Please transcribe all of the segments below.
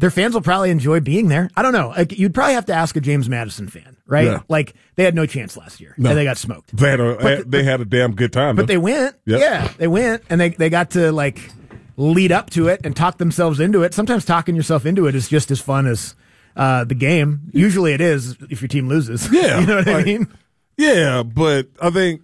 their fans will probably enjoy being there. I don't know. Like, you'd probably have to ask a James Madison fan, right? Yeah. Like, they had no chance last year, and they got smoked. They had a damn good time, but they went. Yep. Yeah, they went, and they got to, like, lead up to it and talk themselves into it. Sometimes talking yourself into it is just as fun as the game. Usually it is if your team loses. Yeah. You know what I mean? Yeah, but I think,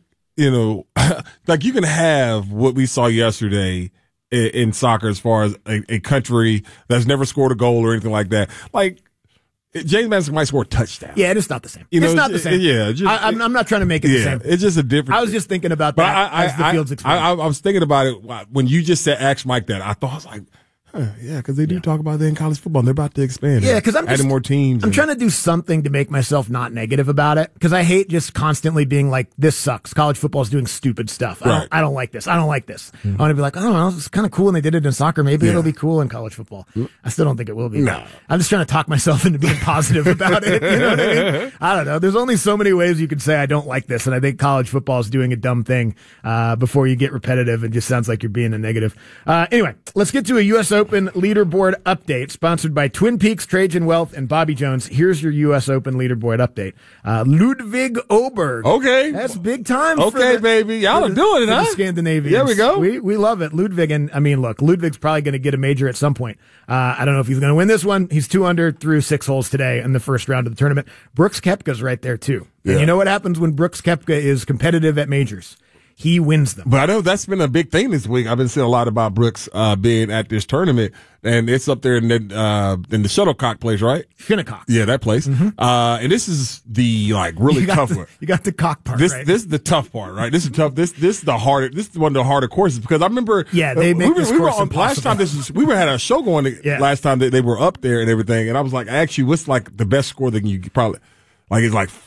like, you can have what we saw yesterday in soccer as far as a country that's never scored a goal or anything like that. Like, James Madison might score a touchdown. Yeah, it's not the same. It's not the same. Yeah, I'm not trying to make it the same. It's just a different. I was just thinking about that as the field's expanding. I was thinking about it when you just said ask Mike that. I was like, yeah, because they do talk about that in college football. And they're about to expand. Yeah, because I'm adding more teams. I'm trying to do something to make myself not negative about it, because I hate just constantly being like, this sucks. College football is doing stupid stuff. I don't like this. I don't like this. Mm-hmm. I want to be like, I don't know, it's kind of cool when they did it in soccer. Maybe it'll be cool in college football. I still don't think it will be. No. I'm just trying to talk myself into being positive about it. You know what I mean? I don't know. There's only so many ways you could say I don't like this, and I think college football is doing a dumb thing before you get repetitive and just sounds like you're being a negative. Anyway, let's get to a U.S. Open leaderboard update sponsored by Twin Peaks, Trajan Wealth, and Bobby Jones. Here's your U.S. Open leaderboard update. Ludwig Åberg. Okay. That's big time. Okay, baby. Y'all are doing it, huh? The Scandinavians. There we go. We love it. Ludwig, and I mean, look, Ludwig's probably going to get a major at some point. I don't know if he's going to win this one. He's 2 under through 6 holes today in the first round of the tournament. Brooks Koepka's right there, too. Yeah. And you know what happens when Brooks Koepka is competitive at majors? He wins them. But I know that's been a big thing this week. I've been seeing a lot about Brooks being at this tournament, and it's up there in the Shuttlecock place, right? Shinnecock. Yeah, that place. Mm-hmm. And this is the really tough one. You got the cock part. This right? This is the tough part, right? This is tough. This is the harder. This is one of the harder courses, because I remember. Yeah, they make this course impossible. Last time we had a show going. Last time they were up there and everything, and I was like, actually, what's like the best score that you probably like? It's like.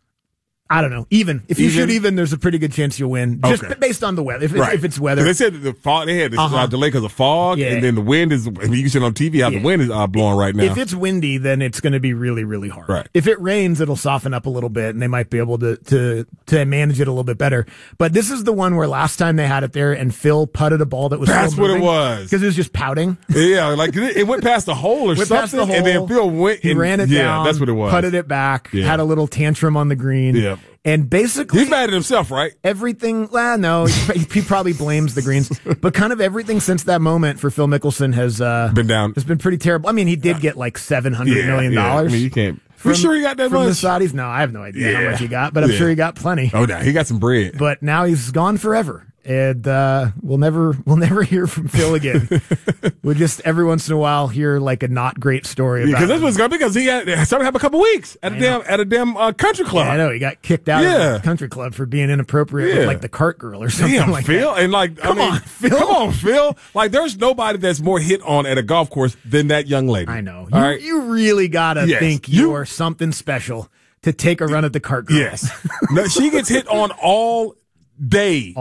I don't know. Even if you shoot even, there's a pretty good chance you'll win. Just based on the weather. If it's weather. They said the fog. They had this delay because of fog, and then the wind is. I mean, you can see on TV how the wind is blowing right now. If it's windy, then it's going to be really, really hard. Right. If it rains, it'll soften up a little bit, and they might be able to manage it a little bit better. But this is the one where last time they had it there, and Phil putted a ball that was. That's what it was. Because it was just pouting. Yeah, like it went past the hole or something, and then Phil went. He ran it down. Yeah, that's what it was. Putted it back. Had a little tantrum on the green. Yeah. And basically, he's mad at himself, right? Everything. Well, no, he probably blames the greens, but kind of everything since that moment for Phil Mickelson has been down. Has been pretty terrible. I mean, he did get like $700 million. I mean, you can't. For sure, he got that from much the Saudis. No, I have no idea how much he got, but I'm sure he got plenty. Oh, no, he got some bread. But now he's gone forever. And we'll never hear from Phil again. We'll just every once in a while hear like a not great story about because this was good because he had something happened a couple weeks at a damn country club. Yeah, I know he got kicked out of the country club for being inappropriate with like the cart girl or something like Phil, that. And like come on, Phil. Like there's nobody that's more hit on at a golf course than that young lady. I know. You really gotta think you're something special to take a run at the cart girl. Yes. No, she gets hit on all day.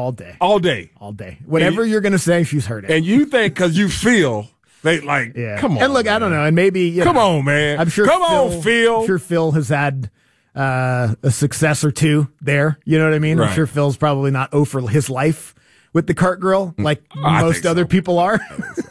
Whatever you're going to say, she's heard it. And you think because you feel they like, come on. And look, man. I don't know. And maybe, come on, man. I'm sure. Phil. I'm sure Phil has had a success or two there. You know what I mean? Right. I'm sure Phil's probably not over his life with the cart girl like most other people are.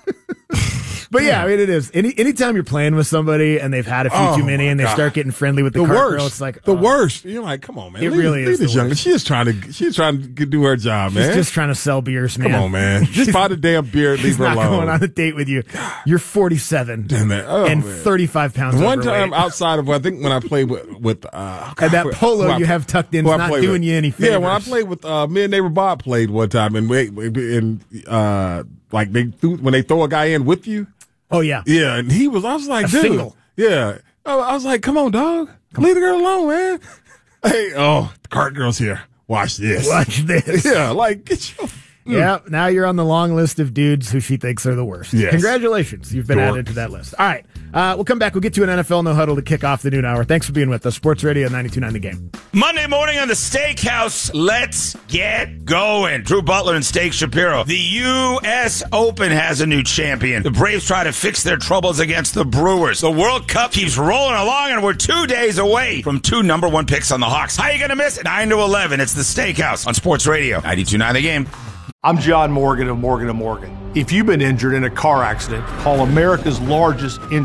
But yeah, I mean, it is. Anytime you're playing with somebody and they've had a few too many and they start getting friendly with the cart girl, it's like the worst. You're like, come on, man. It really is. This young, she's trying to do her job, man. She's just trying to sell beers, man. Come on, man. Just buy the damn beer. Leave her alone. She's not going on a date with you. You're 47 and 35 pounds. One overweight. time outside of I think when I played with and that polo you have tucked in is not doing you any favors. Yeah, when I played with me and neighbor Bob played one time and like when they throw a guy in with you. Oh, yeah. Yeah, and I was like, dude. Single. Yeah. I was like, come on, dog. Leave the girl alone, man. Hey, the cart girl's here. Watch this. Yeah, like, get your... Yeah, now you're on the long list of dudes who she thinks are the worst. Yes. Congratulations. You've been added to that list. All right. We'll come back. We'll get to an NFL No Huddle to kick off the noon hour. Thanks for being with us. Sports Radio 92.9 The Game. Monday morning on the Steakhouse. Let's get going. Drew Butler and Steak Shapiro. The U.S. Open has a new champion. The Braves try to fix their troubles against the Brewers. The World Cup keeps rolling along, and we're 2 days away from 2 number 1 picks on the Hawks. How are you going to miss it? 9 to 11. It's the Steakhouse on Sports Radio 92.9 The Game. I'm John Morgan of Morgan & Morgan. If you've been injured in a car accident, call America's largest injury